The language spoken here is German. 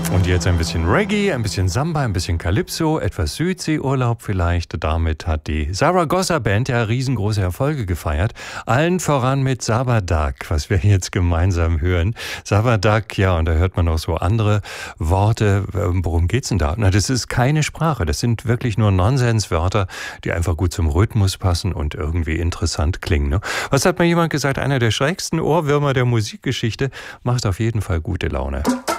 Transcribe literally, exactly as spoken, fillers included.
Und jetzt ein bisschen Reggae, ein bisschen Samba, ein bisschen Calypso, etwas Südseeurlaub vielleicht. Damit hat die Zaragoza Band ja riesengroße Erfolge gefeiert. Allen voran mit Sabadak, was wir jetzt gemeinsam hören. Sabadak, ja, und da hört man auch so andere Worte. Worum geht's denn da? Na, das ist keine Sprache. Das sind wirklich nur Nonsenswörter, die einfach gut zum Rhythmus passen und irgendwie interessant klingen. Ne? Was hat mir jemand gesagt? Einer der schrägsten Ohrwürmer der Musikgeschichte, macht auf jeden Fall gute Laune.